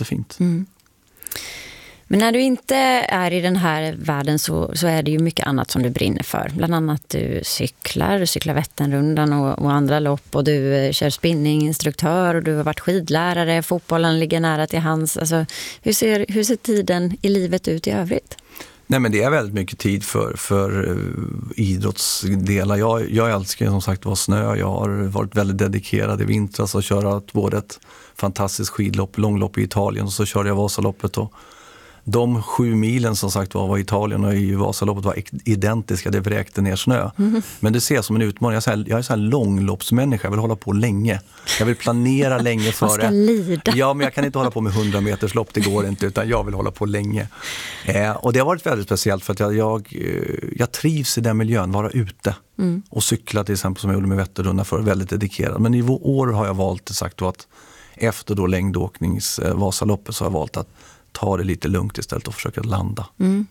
jättefint. Men när du inte är i den här världen så är det ju mycket annat som du brinner för. Bland annat du cyklar Vätternrundan och andra lopp, och du kör spinninginstruktör och du har varit skidlärare, fotbollen ligger nära till hands. Alltså, hur ser tiden i livet ut i övrigt? Nej, men det är väldigt mycket tid för idrottsdelar. Jag älskar som sagt var snö. Jag har varit väldigt dedikerad i vintras och köra både ett fantastiskt skidlopp, långlopp i Italien, och så körde jag Vasaloppet. Och de 7 milen som sagt var i Italien och i Vasaloppet var identiska, det vräkte ner snö. Men det ser jag som en utmaning. Jag är så här långloppsmänniska, jag vill hålla på länge. Jag vill planera länge för det. Man ska lida. Ja, men jag kan inte hålla på med 100 meters lopp, det går inte, utan jag vill hålla på länge. Och det har varit väldigt speciellt för att jag trivs i den miljön, vara ute. Och cykla till exempel som jag gjorde med Vätternrundan för, väldigt dedikerad. Men i år har jag valt sagt att efter då längdåknings-Vasaloppet så har jag valt att ta det lite lugnt istället och försöka landa.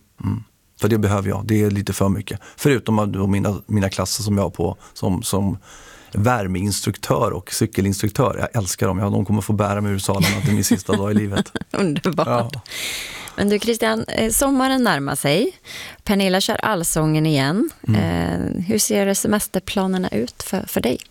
För det behöver jag, det är lite för mycket. Förutom då mina klasser som jag har på som värmeinstruktör och cykelinstruktör. Jag älskar dem, de kommer få bära mig ur salarna till min sista dag i livet. Underbart. Ja. Men du Christian, sommaren närmar sig. Pernilla kör Allsången igen. Hur ser semesterplanerna ut för dig?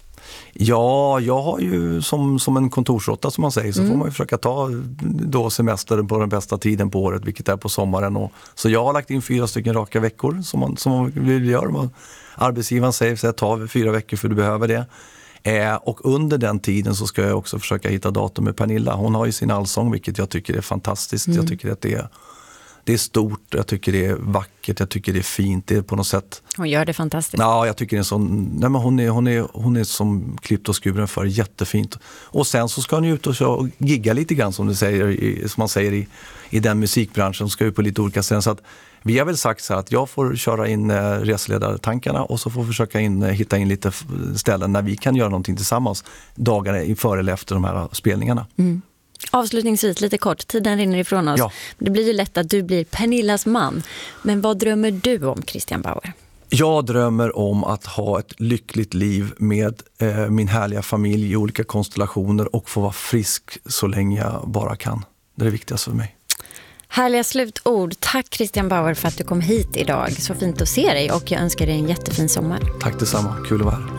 Ja, jag har ju som en kontorsråtta som man säger, så får man ju försöka ta då semester på den bästa tiden på året, vilket är på sommaren. Så jag har lagt in 4 stycken raka veckor som man vill göra. Arbetsgivaren säger att ta 4 veckor för du behöver det. Och under den tiden så ska jag också försöka hitta datum med Pernilla. Hon har ju sin allsång, vilket jag tycker är fantastiskt. Jag tycker att det är stort, jag tycker det är vackert, jag tycker det är fint, det är på något sätt. Hon gör det fantastiskt. Ja, jag tycker det är sån, nej men hon är som klippt och skuren för, jättefint. Och sen så ska hon ju ut och gigga lite grann som man säger i den musikbranschen, ska ut på lite olika ställen. Så att vi har väl sagt så att jag får köra in reseledartankarna och så får försöka hitta in lite ställen när vi kan göra någonting tillsammans dagarna före eller efter de här spelningarna. Avslutningsvis, lite kort, tiden rinner ifrån oss. Ja. Det blir ju lätt att du blir Pernillas man. Men vad drömmer du om, Christian Bauer? Jag drömmer om att ha ett lyckligt liv med min härliga familj i olika konstellationer och få vara frisk så länge jag bara kan. Det är det viktigaste för mig. Härliga slutord. Tack Christian Bauer för att du kom hit idag. Så fint att se dig, och jag önskar dig en jättefin sommar. Tack detsamma, kul att vara här.